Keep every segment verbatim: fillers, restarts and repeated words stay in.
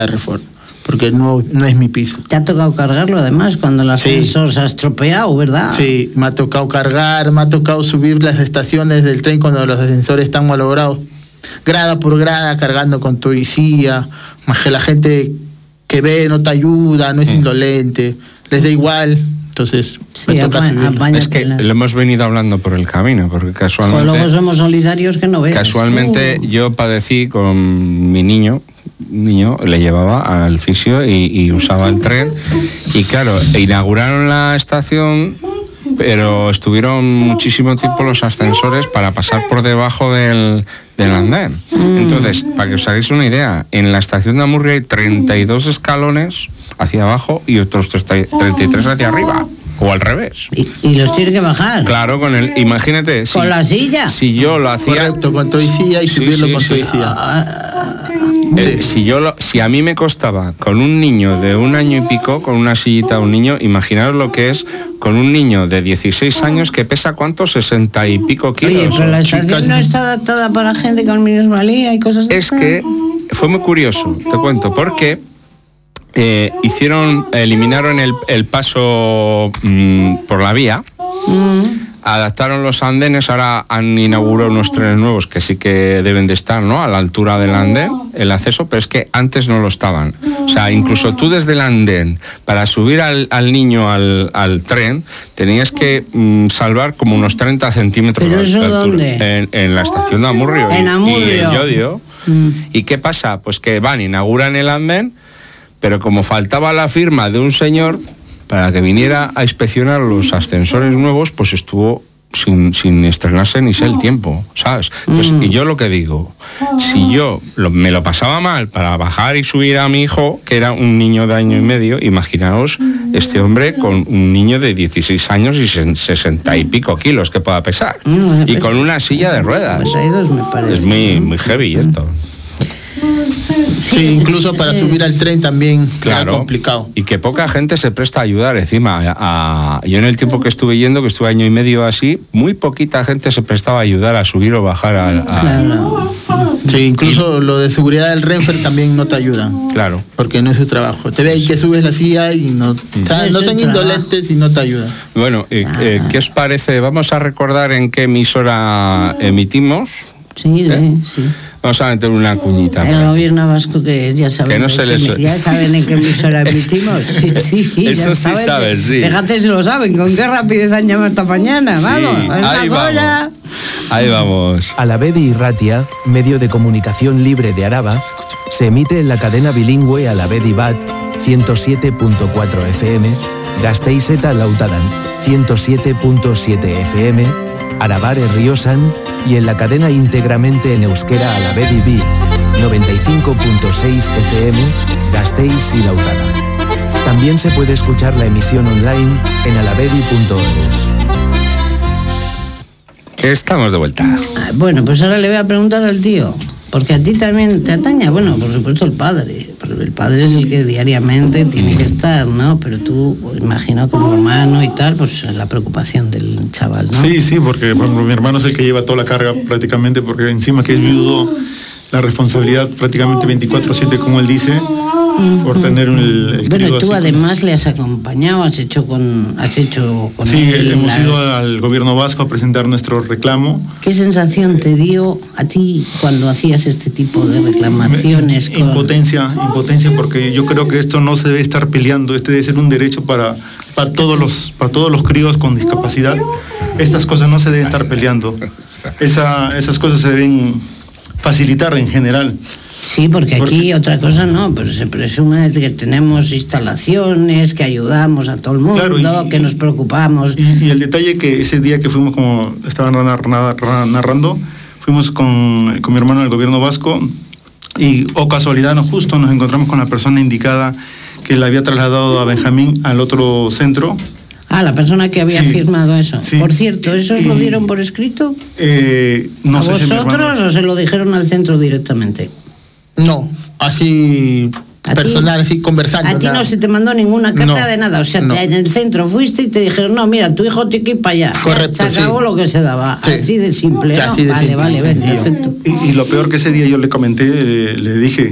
la reforma, porque no, no es mi piso. Te ha tocado cargarlo además cuando el ascensor sí. se ha estropeado, ¿verdad? Sí, me ha tocado cargar, me ha tocado subir las estaciones del tren cuando los ascensores están malogrados, grada por grada, cargando con policía, más que la gente que ve no te ayuda, no es mm. indolente, les da igual. Entonces, sí, me toca apa- es que lo hemos venido hablando por el camino, porque casualmente... Luego somos solidarios que no veas. Casualmente uh. yo padecí con mi niño, niño le llevaba al fisio y, y usaba el tren, y claro, inauguraron la estación, pero estuvieron muchísimo tiempo los ascensores para pasar por debajo del, del andén. Mm. Entonces, para que os hagáis una idea, en la estación de Amurrio hay treinta y dos escalones hacia abajo y otros treinta y tres hacia arriba, o al revés. ¿Y, y los tiene que bajar? Claro, con el, imagínate. ¿Con si, la silla? Si yo lo hacía... Correcto, con toicilla y sí, subirlo sí, con sí. toicilla. Eh, sí. si, yo lo, si a mí me costaba con un niño de un año y pico, con una sillita a un niño, imaginaos lo que es con un niño de dieciséis años que pesa, ¿cuánto? sesenta y pico kilos. Oye, pero la estación no está adaptada para gente con minusvalía y cosas así. Es que fue muy curioso, te cuento, porque... Eh, hicieron, eliminaron el, el paso mmm, por la vía, mm. adaptaron los andenes, ahora han inaugurado unos trenes nuevos que sí que deben de estar, ¿no?, a la altura del andén, el acceso, pero es que antes no lo estaban. O sea, incluso tú desde el andén, para subir al, al niño al, al tren, tenías que mmm, salvar como unos treinta centímetros ¿Pero de eso altura. dónde? En, en la estación de Amurrio. En Amurrio. Y, y en Llodio. Mm. ¿Y qué pasa? Pues que van, inauguran el andén, pero como faltaba la firma de un señor para que viniera a inspeccionar los ascensores nuevos, pues estuvo sin, sin estrenarse ni sé el tiempo, ¿sabes? Entonces, mm. y yo lo que digo, si yo lo, me lo pasaba mal para bajar y subir a mi hijo, que era un niño de año y medio, imaginaos este hombre con un niño de dieciséis años y sesenta y pico kilos que pueda pesar, mm, y con una silla de ruedas. Me parece. Es muy, muy heavy esto. Sí, sí, incluso para sí. subir al tren también claro, era complicado. Y que poca gente se presta a ayudar encima. A, a, yo en el tiempo que estuve yendo, que estuve año y medio así, muy poquita gente se prestaba a ayudar a subir o bajar a... a claro. Sí, incluso y, lo de seguridad del Renfe también no te ayuda. Claro. Porque no es su trabajo. Te ven que subes la silla y no, mm. o sea, no son indolentes y no te ayudan. Bueno, eh, eh, ¿qué os parece? Vamos a recordar en qué emisora emitimos. Sí, ¿Eh? sí. Vamos a meter una cuñita. El gobierno vasco, que ya saben, que no se les... ya saben en qué emisora emitimos. Sí, sí, eso sí saben, saben, sí. Fíjate si lo saben, con qué rapidez han llamado esta mañana. Sí, vamos, ahí vamos. Ahí vamos. Alavedi Irratia, medio de comunicación libre de Araba, se emite en la cadena bilingüe Alavedi Bat ciento siete punto cuatro F M, Gasteiz eta Lautadan ciento siete punto siete F M, Arabar Herriosan, y en la cadena íntegramente en euskera Alavedi B noventa y cinco punto seis F M, Gasteiz y Lautana. También se puede escuchar la emisión online en alavedi punto es. Estamos de vuelta. Bueno, pues ahora le voy a preguntar al tío, porque a ti también te ataña, bueno, por supuesto el padre, pero el padre es el que diariamente tiene que estar, ¿no? Pero tú, imagino como hermano y tal, pues la preocupación del chaval, ¿no? Sí, sí, porque por ejemplo, mi hermano es el que lleva toda la carga prácticamente, porque encima que es viudo, la responsabilidad prácticamente veinticuatro siete, como él dice, por tener un, el, el bueno, y tú así. Además le has acompañado, has hecho con, has hecho con sí, él hemos las... ido al gobierno vasco a presentar nuestro reclamo. ¿Qué sensación te dio a ti cuando hacías este tipo de reclamaciones? Me, con... Impotencia, impotencia, porque yo creo que esto no se debe estar peleando, este debe ser un derecho para, para, todos, los, para todos los críos con discapacidad. Estas cosas no se deben estar peleando, Esa, esas cosas se deben facilitar en general. Sí, porque aquí porque, otra cosa no, pero se presume que tenemos instalaciones, que ayudamos a todo el mundo, claro, y, que nos preocupamos. Y, y el detalle que ese día que fuimos, como estaban narrando, fuimos con, con mi hermano al gobierno vasco y, oh casualidad, no, justo nos encontramos con la persona indicada que la había trasladado a Benjamín al otro centro. Ah, la persona que había sí, firmado eso. Sí. Por cierto, ¿eso os lo dieron por escrito? Eh, no ¿A sé vosotros si o se lo dijeron al centro directamente? No, así personal, así conversando. A ti nada. No se te mandó ninguna carta no, de nada, o sea, no. te, en el centro fuiste y te dijeron, no, mira, tu hijo tiene que ir para allá. Correcto, se acabó sí. lo que se daba, sí. así de simple, sí, ¿no? Así de vale, simple, vale, ven, perfecto. Y, y lo peor que ese día yo le comenté, eh, le dije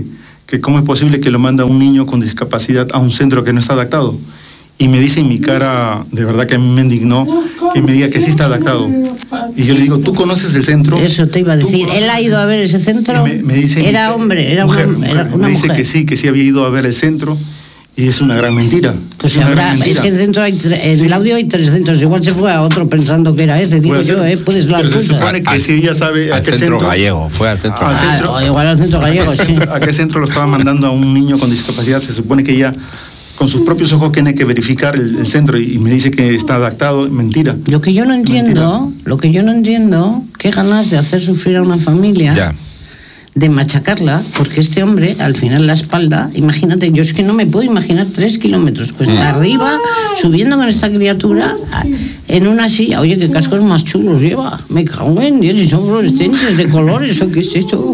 que cómo es posible que lo manda un niño con discapacidad a un centro que no está adaptado. Y me dice en mi cara, de verdad que a mí me indignó, que me diga que sí está adaptado. Y yo le digo, ¿tú conoces el centro? Eso te iba a decir. ¿Él ha ido a ver ese centro? Me, me dice, era hombre, era mujer, una, mujer. Era una me dice mujer. que sí, que sí había ido a ver el centro. Y es una gran mentira. Pues es, una habrá, gran mentira. es que el centro hay tre- en Sí. el audio hay tres centros. Igual se fue a otro pensando que era ese. Digo Puede yo, ser. ¿eh? Puedes dar Pero se cosas. supone que Al- si ella sabe a Al qué centro, centro... gallego, fue al centro Ah, gallego. centro. Ah, igual al centro ¿A qué gallego, sí. centro, a qué centro lo estaba mandando a un niño con discapacidad? Se supone que ella, con sus propios ojos, tiene que verificar el, el centro y, y me dice que está adaptado. Mentira. Lo que yo no entiendo, Mentira. lo que yo no entiendo, qué ganas de hacer sufrir a una familia, Ya. de machacarla, porque este hombre, al final la espalda, imagínate, yo es que no me puedo imaginar tres kilómetros cuesta Mm. arriba, subiendo con esta criatura a- en una silla. Oye, qué cascos más chulos lleva. Me cago en Dios, y son fluorescentes de colores, ¿o qué es eso?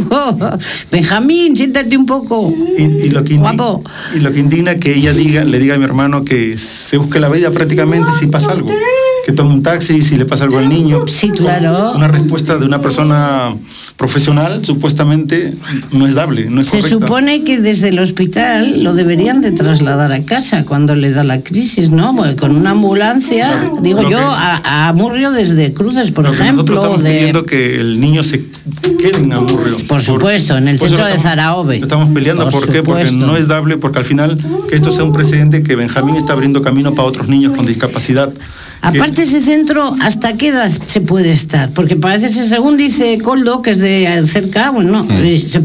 Benjamín, siéntate un poco. Y, y lo que Guapo. indigna, y lo que indigna que ella diga, le diga a mi hermano que se busque la vida prácticamente si pasa algo. Que tome un taxi si le pasa algo al niño. Sí, claro. Una respuesta de una persona profesional supuestamente no es dable, no es Se correcta. supone que desde el hospital lo deberían de trasladar a casa cuando le da la crisis, ¿no? Porque con una ambulancia, Claro, digo lo yo, que- a, a Murrio desde Cruces, por Lo que nosotros ejemplo, estamos de... pidiendo que el niño se quede en Amurrio. Por supuesto, en el por eso centro lo de estamos- Zaraove. lo Estamos peleando, Por ¿por qué? Porque supuesto. no es dable, porque al final que esto sea un precedente que Benjamín está abriendo camino para otros niños con discapacidad. Que- Aparte ese centro, ¿hasta qué edad se puede estar? Porque parece ser, según dice Coldo, que es de cerca, bueno, eh, se-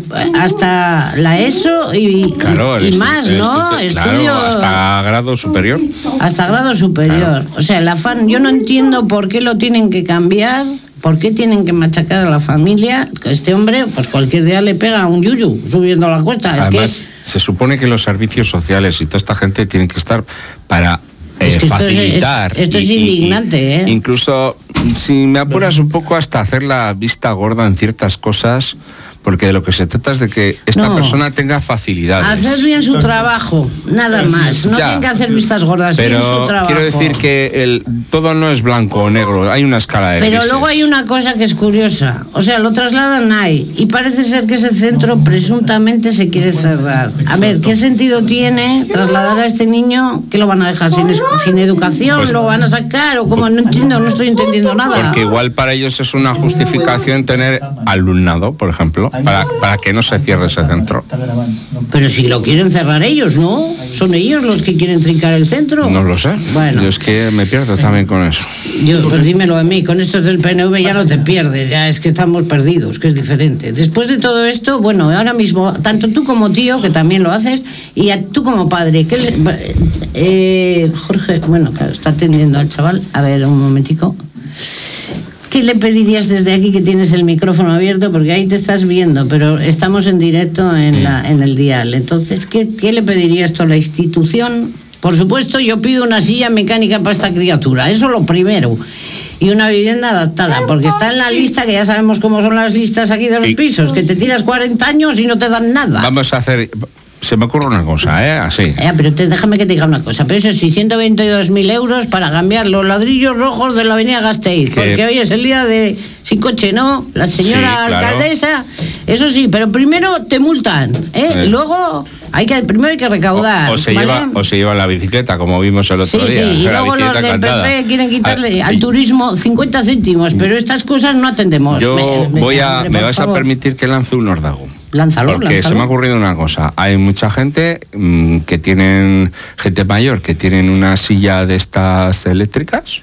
hasta la ESO y, Claro, y el más, estu- el ¿no? estu- Estudio claro, hasta grado superior. hasta grado superior. O sea, el afán, yo no entiendo por qué lo tienen que cambiar, por qué tienen que machacar a la familia. Que este hombre, pues cualquier día le pega un yuyu subiendo la cuesta. Es Además, que se supone que los servicios sociales y toda esta gente tienen que estar para Es eh, que esto es- facilitar. esto es y- y- indignante, y ¿eh? Incluso, si me apuras un poco, hasta hacer la vista gorda en ciertas cosas, porque de lo que se trata es de que esta No. persona tenga facilidades. hacer bien su trabajo, nada Así más. es. No Ya. tienen que hacer vistas gordas, bien su Pero trabajo. quiero decir que el, todo no es blanco o negro, hay una escala de Pero grises. luego hay una cosa que es curiosa. O sea, lo trasladan ahí y parece ser que ese centro presuntamente se quiere cerrar. A ver, ¿qué sentido tiene trasladar a este niño? ¿Que lo van a dejar sin, es- sin educación? Pues- ¿Lo van a sacar? ¿O cómo? No entiendo, no estoy entendiendo nada. Porque igual para ellos es una justificación tener alumnado, por ejemplo, para, para que no se cierre ese centro. Pero si lo quieren cerrar ellos, ¿no? ¿Son ellos los que quieren trincar el centro? No lo sé. Bueno. Yo es que me pierdo también con eso. Yo, pues dímelo a mí, con estos del P N V ya no te pierdes, ya es que estamos perdidos, que es diferente. Después de todo esto, bueno, ahora mismo, tanto tú como tío, que también lo haces, y a, tú como padre, ¿qué le- eh, Jorge, bueno, claro, está atendiendo al chaval, a ver, un momentico. ¿Qué le pedirías desde aquí que tienes el micrófono abierto? Porque ahí te estás viendo, pero estamos en directo en, la, en el dial. Entonces, ¿qué, ¿qué le pedirías tú a la institución? Por supuesto, yo pido una silla mecánica para esta criatura, eso lo primero. Y una vivienda adaptada, porque está en la lista, que ya sabemos cómo son las listas aquí de los Y- pisos, que te tiras cuarenta años y no te dan nada. Vamos a hacer... Se me ocurre una cosa, ¿eh? Así. Eh, pero te- déjame que te diga una cosa. Pero eso sí, ciento veintidós mil euros para cambiar los ladrillos rojos de la avenida Gasteiz. Que- Porque hoy es el día de sin coche, ¿no? La señora Sí, claro. alcaldesa. Eso sí, pero primero te multan, ¿eh? Sí. Y luego hay que, primero hay que recaudar. O, o se ¿vale? lleva, o se lleva la bicicleta, como vimos el Sí, otro sí, día. y la luego los bicicleta del cantada. P P quieren quitarle Ah, al y- turismo cincuenta céntimos, pero estas cosas no atendemos. Yo Me- me- voy a... hombre, Me por vais favor. a permitir que lance un ordago. Lánzalo, Porque lánzalo. se me ha ocurrido una cosa. Hay mucha gente mm, que tienen, gente mayor, que tienen una silla de estas eléctricas,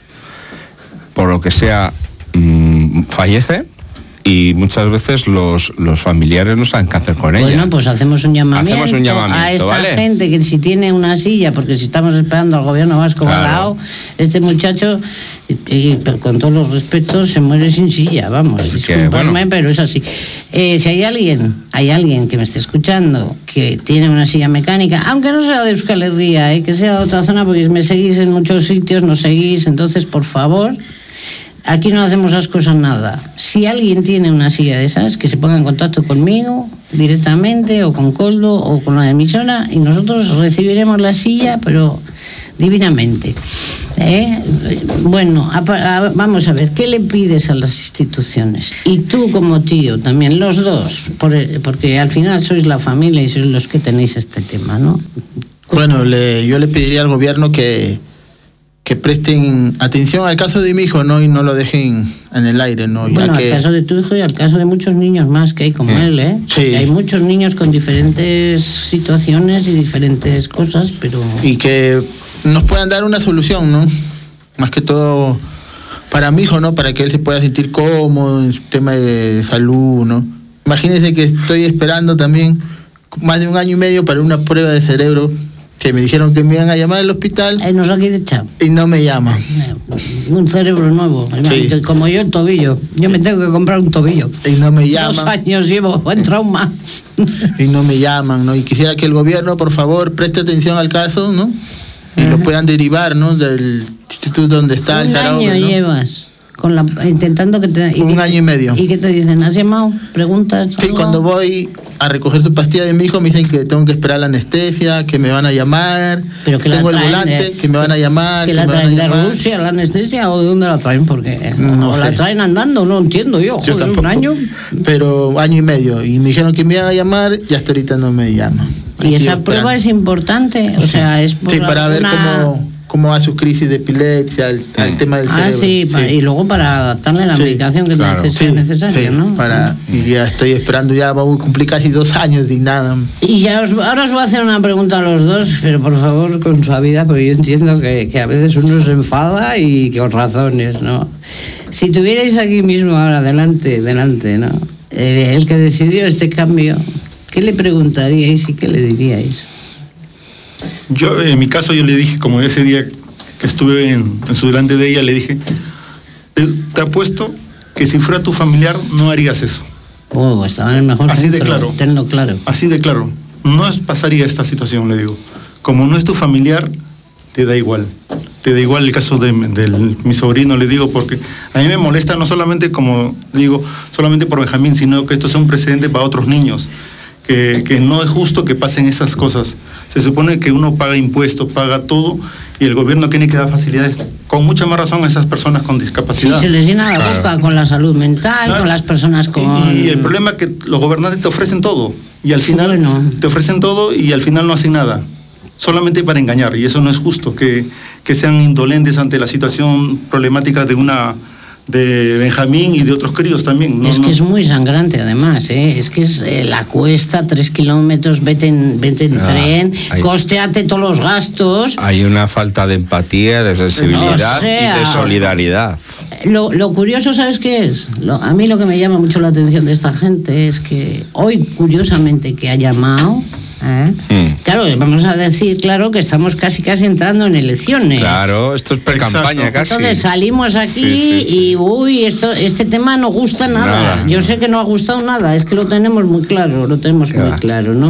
por lo que sea, mm, fallece, y muchas veces los, los familiares no saben qué hacer con ella. Bueno, pues hacemos un llamamiento, Hacemos un llamamiento, a esta ¿vale? gente que si tiene una silla, porque si estamos esperando al gobierno vasco Claro. Barao, este muchacho, y, y, pero con todos los respetos, se muere sin silla, vamos, Así que, disculpadme, bueno. pero es así. Eh, si hay alguien, hay alguien que me esté escuchando que tiene una silla mecánica, aunque no sea de Euskal Herria, eh, que sea de otra zona, porque me seguís en muchos sitios, nos seguís, entonces, por favor... Aquí no hacemos las cosas nada. Si alguien tiene una silla de esas, que se ponga en contacto conmigo directamente o con Coldo o con la emisora y nosotros recibiremos la silla, pero divinamente. ¿Eh? Bueno, a, a, vamos a ver, ¿qué le pides a las instituciones? Y tú como tío también, los dos, por, porque al final sois la familia y sois los que tenéis este tema, ¿no? Bueno, le, yo le pediría al gobierno que, que presten atención al caso de mi hijo, ¿no? Y no lo dejen en el aire, ¿no? Bueno, ya que... al caso de tu hijo y al caso de muchos niños más que hay como Sí. él, ¿eh? Sí. Y hay muchos niños con diferentes situaciones y diferentes cosas, pero... Y que nos puedan dar una solución, ¿no? Más que todo para mi hijo, ¿no? Para que él se pueda sentir cómodo en su tema de salud, ¿no? Imagínense que estoy esperando también más de un año y medio para una prueba de cerebro, que me dijeron que me iban a llamar al hospital Eh, nos aquí de chao. y no me llaman. Un cerebro nuevo. Sí. Como yo el tobillo. Yo me tengo que comprar un tobillo. Y no me Dos llaman. años llevo en trauma. Y no me llaman, ¿no? Y quisiera que el gobierno, por favor, preste atención al caso, ¿no? Y lo puedan derivar, ¿no? Del instituto donde está el Un Saraube, año ¿no? llevas con la, intentando que te... Un que te- año y medio. ¿Y qué te dicen? ¿Has llamado? ¿Preguntas? Sí, algo? cuando voy a recoger su pastilla de mi hijo me dicen que tengo que esperar la anestesia, que me van a llamar, Pero que la tengo el traen volante, de- que me van a llamar, ¿Que que la me van a traen de llamar. Rusia, la anestesia, o de dónde la traen? Porque No o la sé. traen andando, no entiendo yo. Yo Joder, tampoco. un año. Pero año y medio. Y me dijeron que me iban a llamar y hasta ahorita no me llaman. Y esa Sigo prueba es esperando. importante, o sea, es por Sí, para ver alguna- cómo, cómo va sus crisis de epilepsia, al, al tema del Ah, cerebro. sí, pa- y luego para adaptarle la Sí, medicación que claro. neces- sea Sí, necesaria, sí, ¿no? para, y ya estoy esperando, ya va a cumplir casi dos años y nada. Y ya os, ahora os voy a hacer una pregunta a los dos, pero por favor con suavidad, porque yo entiendo que, que a veces uno se enfada y con razones, ¿no? Si tuvierais aquí mismo ahora, delante, delante, ¿no? Eh, el que decidió este cambio, ¿qué le preguntaríais y qué le diríais? Yo, en mi caso, yo le dije, como ese día que estuve en, en su delante de ella, le dije, te, te apuesto que si fuera tu familiar no harías eso. Oh, estaba en el mejor Así de centro, claro. tenlo claro. Así de claro. No es- pasaría esta situación, le digo. Como no es tu familiar, te da igual. Te da igual el caso de, de mi sobrino, le digo, porque a mí me molesta no solamente, como digo, solamente por Benjamín, sino que esto sea un precedente para otros niños. Que, que no es justo que pasen esas cosas. Se supone que uno paga impuestos, paga todo, y el gobierno tiene que dar facilidades, con mucha más razón, a esas personas con Sí, discapacidad. se les llena la Claro. boca con la salud mental, Claro. con las personas con... Y, y el problema es que los gobernantes te ofrecen todo, y al final Bueno. te ofrecen todo y al final no hacen nada, solamente para engañar, y eso no es justo, que, que sean indolentes ante la situación problemática de una de Benjamín y de otros críos también. No, es que no. es muy sangrante además, ¿eh? Es que es eh, la cuesta, tres kilómetros, vete en, vete en Ah, tren, hay- costeate todos los gastos. Hay una falta de empatía, de sensibilidad O sea- y de solidaridad. Lo, lo curioso, ¿sabes qué es? Lo- a mí lo que me llama mucho la atención de esta gente es que hoy, curiosamente, que ha llamado... ¿eh? Mm. Claro, vamos a decir, claro, que estamos casi casi entrando en elecciones. Claro, esto es pre-campaña Exacto. casi. Entonces salimos aquí Sí, sí, sí. y uy, esto, este tema no gusta nada. Nada, Yo no. sé que no ha gustado nada, es que lo tenemos muy claro, lo tenemos Qué muy va. claro, ¿no?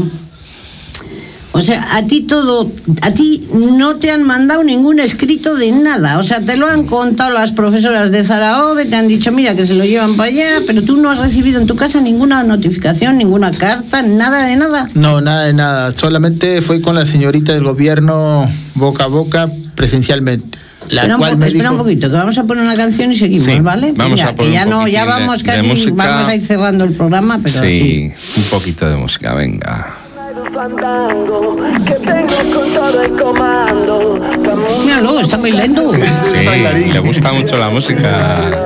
O sea, a ti todo, a ti no te han mandado ningún escrito de nada. O sea, te lo han contado las profesoras de Zaraobe, te han dicho, mira, que se lo llevan para allá, pero tú no has recibido en tu casa ninguna notificación, ninguna carta, nada de nada. No, nada de nada. Solamente fue con la señorita del gobierno boca a boca presencialmente. La espera un, cual poco, me espera un dijo, poquito, que vamos a poner una canción y seguimos, Sí, ¿vale? vamos Mira, a poner que ya un no, ya poquitín de- vamos de casi, música. vamos a ir cerrando el programa, pero sí. Sí, un poquito de música, venga. Fandango, que vengo con todo el comando. Míralo, está bailando. Sí, bailarín. le gusta mucho la música.